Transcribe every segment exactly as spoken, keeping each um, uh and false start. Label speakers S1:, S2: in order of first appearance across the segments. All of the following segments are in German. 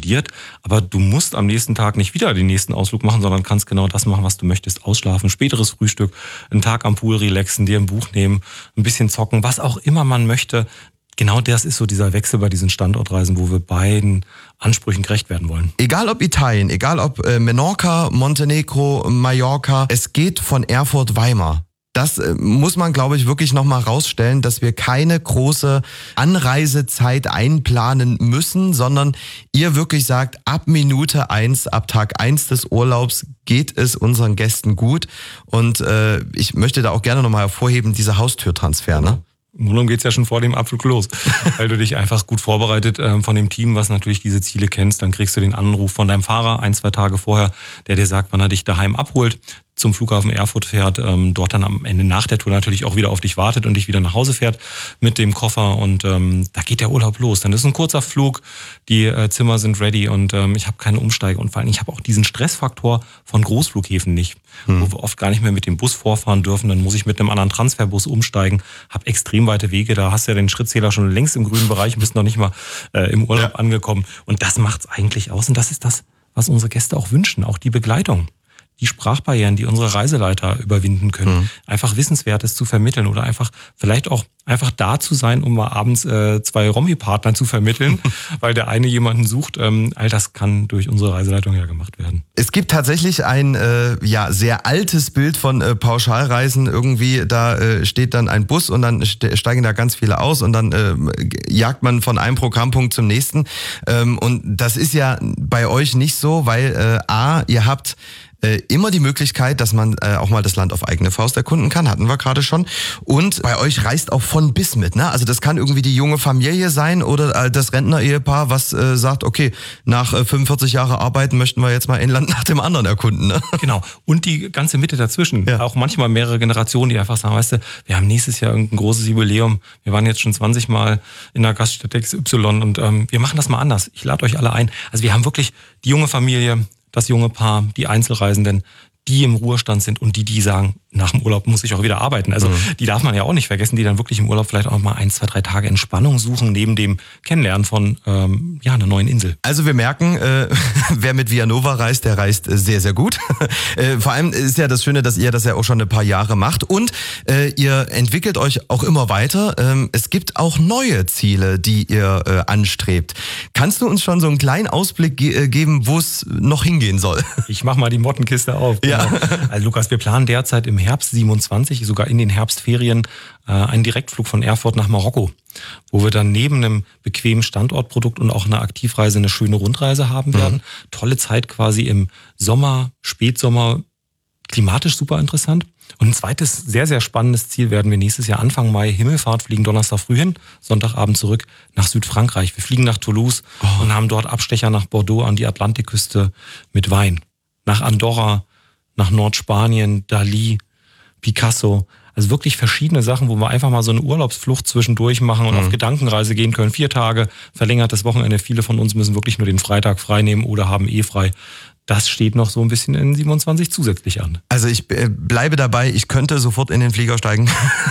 S1: inkludiert. Aber du musst am nächsten Tag nicht wieder den nächsten Ausflug machen, sondern kannst genau das machen, was du möchtest. Ausschlafen, späteres Frühstück, einen Tag am Pool relaxen, dir ein Buch nehmen, ein bisschen zocken, was auch immer man möchte. Genau das ist so dieser Wechsel bei diesen Standortreisen, wo wir beiden Ansprüchen gerecht werden wollen.
S2: Egal ob Italien, egal ob äh, Menorca, Montenegro, Mallorca, es geht von Erfurt-Weimar. Das äh, muss man, glaube ich, wirklich nochmal rausstellen, dass wir keine große Anreisezeit einplanen müssen, sondern ihr wirklich sagt, ab Minute eins, ab Tag eins des Urlaubs geht es unseren Gästen gut. Und äh, ich möchte da auch gerne nochmal hervorheben, dieser Haustürtransfer, ne?
S1: Im Grunde geht's ja schon vor dem Abflug los, weil du dich einfach gut vorbereitet ähm, von dem Team, was natürlich diese Ziele kennst. Dann kriegst du den Anruf von deinem Fahrer ein, zwei Tage vorher, der dir sagt, wann er dich daheim abholt, zum Flughafen Erfurt fährt, ähm, dort dann am Ende nach der Tour natürlich auch wieder auf dich wartet und dich wieder nach Hause fährt mit dem Koffer. Und ähm, da geht der Urlaub los. Dann ist ein kurzer Flug, die äh, Zimmer sind ready und ähm, ich habe keine Umsteige. Und vor allem, ich habe auch diesen Stressfaktor von Großflughäfen nicht, hm. wo wir oft gar nicht mehr mit dem Bus vorfahren dürfen. Dann muss ich mit einem anderen Transferbus umsteigen, habe extrem weite Wege. Da hast du ja den Schrittzähler schon längst im grünen Bereich und bist noch nicht mal äh, im Urlaub ja. angekommen. Und das macht's eigentlich aus. Und das ist das, was unsere Gäste auch wünschen, auch die Begleitung. Die Sprachbarrieren, die unsere Reiseleiter überwinden können, mhm. einfach Wissenswertes zu vermitteln oder einfach vielleicht auch einfach da zu sein, um mal abends äh, zwei Romy-Partner zu vermitteln, weil der eine jemanden sucht. Ähm, all das kann durch unsere Reiseleitung ja gemacht werden.
S2: Es gibt tatsächlich ein äh, ja sehr altes Bild von äh, Pauschalreisen. Irgendwie da äh, steht dann ein Bus und dann ste- steigen da ganz viele aus und dann äh, jagt man von einem Programmpunkt zum nächsten. Ähm, und das ist ja bei euch nicht so, weil äh, A, ihr habt immer die Möglichkeit, dass man äh, auch mal das Land auf eigene Faust erkunden kann, hatten wir gerade schon. Und bei euch reist auch von bis mit, ne? Also das kann irgendwie die junge Familie sein oder äh, das Rentner-Ehepaar, was äh, sagt, okay, nach äh, fünfundvierzig Jahren Arbeiten möchten wir jetzt mal ein Land nach dem anderen erkunden, ne?
S1: Genau. Und die ganze Mitte dazwischen.
S2: Ja.
S1: Auch manchmal mehrere Generationen, die einfach sagen, weißt du, wir haben nächstes Jahr irgendein großes Jubiläum. Wir waren jetzt schon zwanzig Mal in der Gaststätte X Y und ähm, wir machen das mal anders. Ich lade euch alle ein. Also wir haben wirklich die junge Familie, das junge Paar, die Einzelreisenden, die im Ruhestand sind und die, die sagen, nach dem Urlaub muss ich auch wieder arbeiten. Also mhm. die darf man ja auch nicht vergessen, die dann wirklich im Urlaub vielleicht auch mal ein, zwei, drei Tage Entspannung suchen, neben dem Kennenlernen von ähm, ja einer neuen Insel.
S2: Also wir merken, äh, wer mit Via Nova reist, der reist sehr, sehr gut. äh, vor allem ist ja das Schöne, dass ihr das ja auch schon ein paar Jahre macht und äh, ihr entwickelt euch auch immer weiter. Ähm, es gibt auch neue Ziele, die ihr äh, anstrebt. Kannst du uns schon so einen kleinen Ausblick ge- äh, geben, wo es noch hingehen soll?
S1: Ich mach mal die Mottenkiste auf. Genau. Ja. Also Lukas, wir planen derzeit im Herbst siebenundzwanzig, sogar in den Herbstferien, äh, einen Direktflug von Erfurt nach Marokko, wo wir dann neben einem bequemen Standortprodukt und auch einer Aktivreise eine schöne Rundreise haben werden. Mhm. Tolle Zeit quasi im Sommer, Spätsommer, klimatisch super interessant. Und ein zweites sehr, sehr spannendes Ziel werden wir nächstes Jahr Anfang Mai Himmelfahrt, fliegen Donnerstag früh hin, Sonntagabend zurück nach Südfrankreich. Wir fliegen nach Toulouse oh. und haben dort Abstecher nach Bordeaux an die Atlantikküste mit Wein. Nach Andorra, nach Nordspanien, Dali, Picasso. Also wirklich verschiedene Sachen, wo wir einfach mal so eine Urlaubsflucht zwischendurch machen und mhm. auf Gedankenreise gehen können. Vier Tage, verlängertes Wochenende. Viele von uns müssen wirklich nur den Freitag frei nehmen oder haben eh frei. Das steht noch so ein bisschen in siebenundzwanzig zusätzlich an.
S2: Also ich äh, bleibe dabei, ich könnte sofort in den Flieger steigen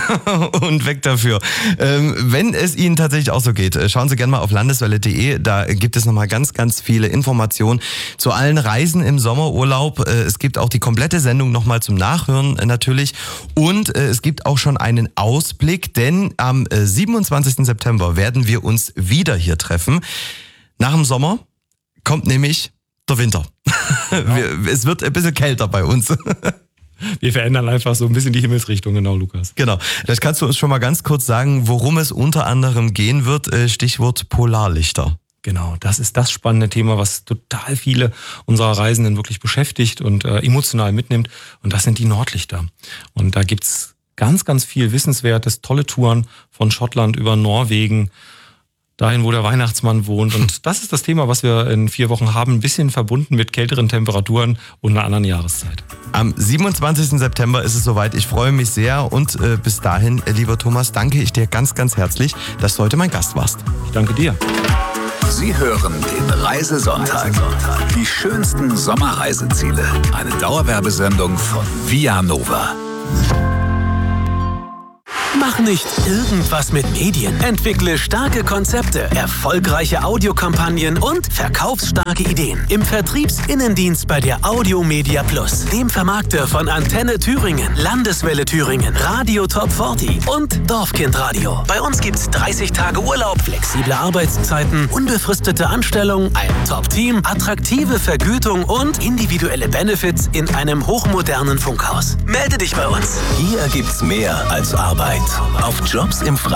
S2: und weg dafür. Ähm, wenn es Ihnen tatsächlich auch so geht, schauen Sie gerne mal auf landeswelle punkt de, da gibt es nochmal ganz, ganz viele Informationen zu allen Reisen im Sommerurlaub. Äh, es gibt auch die komplette Sendung nochmal zum Nachhören äh, natürlich und äh, es gibt auch schon einen Ausblick, denn am äh, siebenundzwanzigsten September werden wir uns wieder hier treffen. Nach dem Sommer kommt nämlich der Winter. Genau. Wir, es wird ein bisschen kälter bei uns.
S1: Wir verändern einfach so ein bisschen die Himmelsrichtung, genau, Lukas.
S2: Genau. Vielleicht kannst du uns schon mal ganz kurz sagen, worum es unter anderem gehen wird. Stichwort Polarlichter.
S1: Genau, das ist das spannende Thema, was total viele unserer Reisenden wirklich beschäftigt und äh, emotional mitnimmt. Und das sind die Nordlichter. Und da gibt's ganz, ganz viel Wissenswertes, tolle Touren von Schottland über Norwegen, dahin, wo der Weihnachtsmann wohnt. Und das ist das Thema, was wir in vier Wochen haben. Ein bisschen verbunden mit kälteren Temperaturen und einer anderen Jahreszeit.
S2: Am siebenundzwanzigsten September ist es soweit. Ich freue mich sehr. Und äh, bis dahin, äh, lieber Thomas, danke ich dir ganz, ganz herzlich, dass du heute mein Gast warst.
S1: Ich danke dir.
S3: Sie hören den Reisesonntag. Die schönsten Sommerreiseziele. Eine Dauerwerbesendung von Via Nova.
S4: Mach nicht irgendwas mit Medien. Entwickle starke Konzepte, erfolgreiche Audiokampagnen und verkaufsstarke Ideen. Im Vertriebsinnendienst bei der Audio Media Plus, dem Vermarkter von Antenne Thüringen, Landeswelle Thüringen, Radio Top vierzig und Dorfkindradio. Bei uns gibt's dreißig Tage Urlaub, flexible Arbeitszeiten, unbefristete Anstellung, ein Top-Team, attraktive Vergütung und individuelle Benefits in einem hochmodernen Funkhaus. Melde dich bei uns.
S5: Hier gibt's mehr als Arbeit. Auf Jobs im Freien